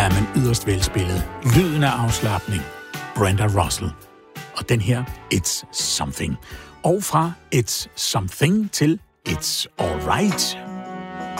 Ja, men yderst velspillet. Lyden af afslapning. Brenda Russell. Og den her, It's Something. Og fra It's Something til It's Alright.